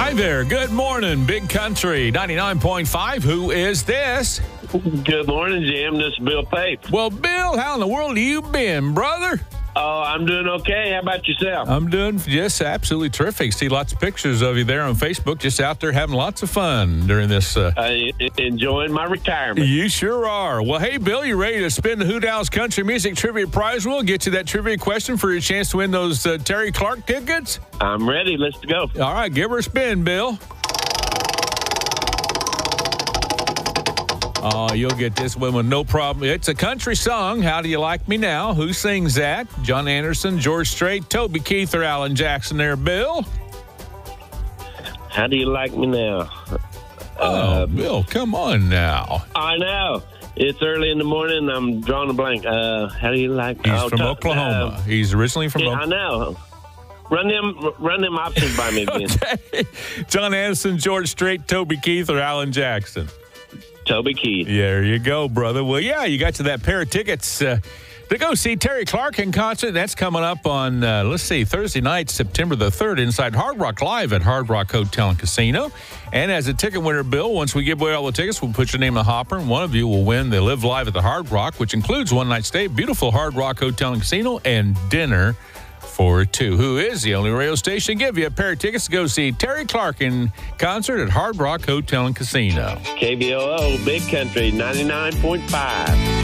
Hi there. Good morning, Big Country 99.5. Who is this? Good morning, Jim. This is Bill Pape. Well, Bill, how in the world have you been, brother? Oh, I'm doing okay. How about yourself? I'm doing just absolutely terrific. See lots of pictures of you there on Facebook, just out there having lots of fun during this. Enjoying my retirement. You sure are. Well, hey, Bill, you ready to spin the Who Dallas Country Music Trivia Prize? We'll get you that trivia question for your chance to win those Terry Clark tickets. I'm ready. Let's go. All right, give her a spin, Bill. Oh, you'll get this one with no problem. It's a country song. How do you like me now? Who sings that? John Anderson, George Strait, Toby Keith, or Alan Jackson there, Bill? How do you like me now? Bill, come on now. I know. It's early in the morning. I'm drawing a blank. How do you like me? He's from Oklahoma. He's originally from I know. Run them options by me again. Okay. John Anderson, George Strait, Toby Keith, or Alan Jackson? Toby Keith. There you go, brother. Well, yeah, you got to that pair of tickets to go see Terry Clark in concert. That's coming up on, Thursday night, September the 3rd, inside Hard Rock Live at Hard Rock Hotel and Casino. And as a ticket winner, Bill, once we give away all the tickets, we'll put your name in the hopper, and one of you will win the Live Live at the Hard Rock, which includes one-night stay, beautiful Hard Rock Hotel and Casino, and dinner for two. Who is the only radio station to give you a pair of tickets to go see Terry Clark in concert at Hard Rock Hotel and Casino. KBOO, Big Country, 99.5.